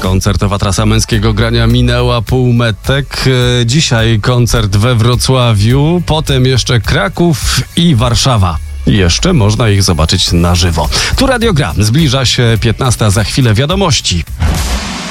Koncertowa trasa męskiego grania minęła półmetek. Dzisiaj koncert we Wrocławiu, potem jeszcze Kraków i Warszawa. Jeszcze można ich zobaczyć na żywo. Tu Radio Gra. Zbliża się 15, za chwilę wiadomości.